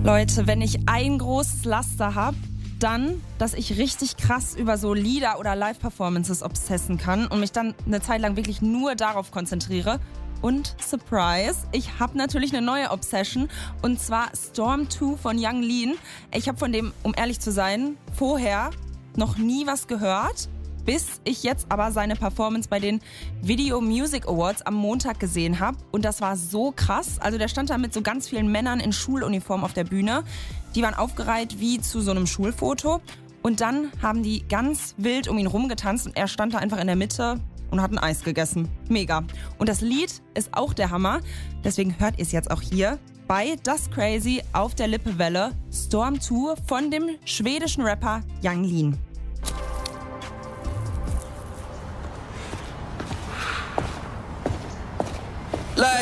Leute, wenn ich ein großes Laster habe, dann, dass ich richtig krass über so Lieder oder Live-Performances obsessen kann und mich dann eine Zeit lang wirklich nur darauf konzentriere. Und Surprise, ich habe natürlich eine neue Obsession und zwar Storm 2 von Yung Lean. Ich habe von dem, um ehrlich zu sein, vorher noch nie was gehört, bis ich jetzt aber seine Performance bei den Video Music Awards am Montag gesehen habe. Und das war so krass. Also der stand da mit so ganz vielen Männern in Schuluniform auf der Bühne. Die waren aufgereiht wie zu so einem Schulfoto. Und dann haben die ganz wild um ihn rumgetanzt und er stand da einfach in der Mitte und hat ein Eis gegessen. Mega. Und das Lied ist auch der Hammer. Deswegen hört ihr es jetzt auch hier bei Das Crazy auf der Lippewelle. Storm 2 von dem schwedischen Rapper Yung Lean.